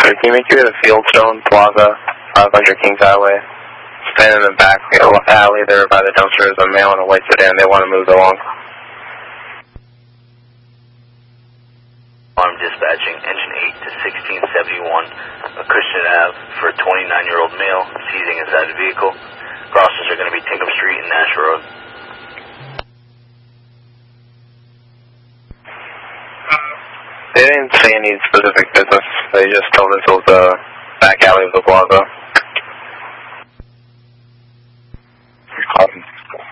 Can you make it a Fieldstone Plaza, 500 Kings Highway? Standing in the back alley there by the dumpster is a male and a white sedan. They want to move along. I'm dispatching engine 8 to 1671, Christian Ave for a 29-year-old male seizing inside the vehicle. Crosses are going to be Tinkham Street and Nash Road. They didn't say any specific business. They just told us it was the back alley of the plaza.